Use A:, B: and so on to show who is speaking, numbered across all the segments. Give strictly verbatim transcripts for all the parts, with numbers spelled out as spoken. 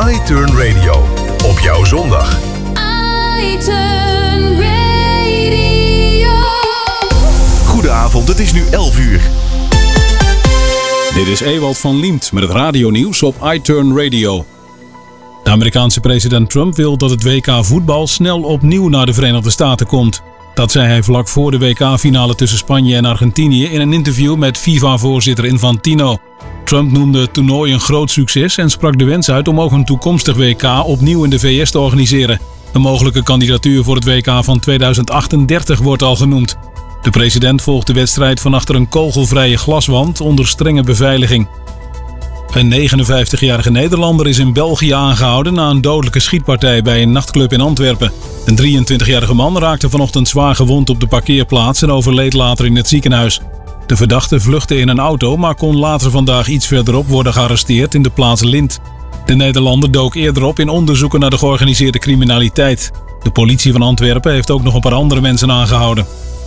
A: iTurn Radio. Op jouw zondag.
B: iTurn Radio.
A: Goedenavond, het is nu elf uur.
C: Dit is Ewald van Liemt met het radionieuws op iTurn Radio. De Amerikaanse president Trump wil dat het W K voetbal snel opnieuw naar de Verenigde Staten komt. Dat zei hij vlak voor de W K-finale tussen Spanje en Argentinië in een interview met FIFA-voorzitter Infantino. Trump noemde het toernooi een groot succes en sprak de wens uit om ook een toekomstig W K opnieuw in de V S te organiseren. Een mogelijke kandidatuur voor het W K van tweeduizend achtendertig wordt al genoemd. De president volgt de wedstrijd van achter een kogelvrije glaswand onder strenge beveiliging. Een negenenvijftigjarige Nederlander is in België aangehouden na een dodelijke schietpartij bij een nachtclub in Antwerpen. Een drieëntwintigjarige man raakte vanochtend zwaar gewond op de parkeerplaats en overleed later in het ziekenhuis. De verdachte vluchtte in een auto, maar kon later vandaag iets verderop worden gearresteerd in de plaats Lint. De Nederlander dook eerder op in onderzoeken naar de georganiseerde criminaliteit. De politie van Antwerpen heeft ook nog een paar andere mensen aangehouden.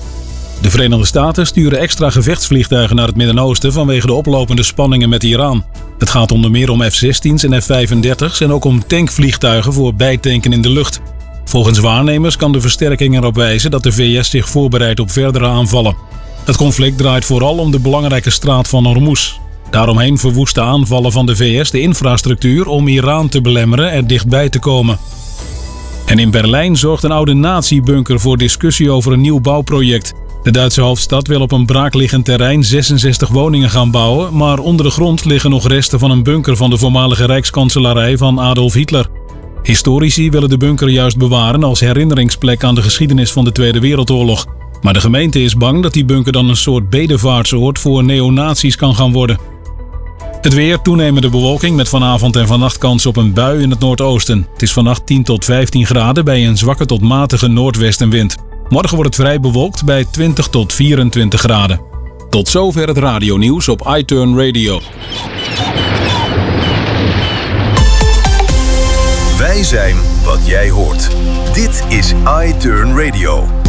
C: De Verenigde Staten sturen extra gevechtsvliegtuigen naar het Midden-Oosten vanwege de oplopende spanningen met Iran. Het gaat onder meer om F zestien's en F vijfendertig's en ook om tankvliegtuigen voor bijtanken in de lucht. Volgens waarnemers kan de versterking erop wijzen dat de V S zich voorbereidt op verdere aanvallen. Het conflict draait vooral om de belangrijke straat van Hormuz. Daaromheen verwoesten aanvallen van de V S de infrastructuur om Iran te belemmeren er dichtbij te komen. En in Berlijn zorgt een oude nazi-bunker voor discussie over een nieuw bouwproject. De Duitse hoofdstad wil op een braakliggend terrein zesenzestig woningen gaan bouwen, maar onder de grond liggen nog resten van een bunker van de voormalige rijkskanselarij van Adolf Hitler. Historici willen de bunker juist bewaren als herinneringsplek aan de geschiedenis van de Tweede Wereldoorlog. Maar de gemeente is bang dat die bunker dan een soort bedevaartsoord voor neonazies kan gaan worden. Het weer, toenemende bewolking met vanavond en vannacht kans op een bui in het noordoosten. Het is vannacht tien tot vijftien graden bij een zwakke tot matige noordwestenwind. Morgen wordt het vrij bewolkt bij twintig tot vierentwintig graden. Tot zover het radionieuws op iTurn Radio.
A: Wij zijn wat jij hoort. Dit is iTurn Radio.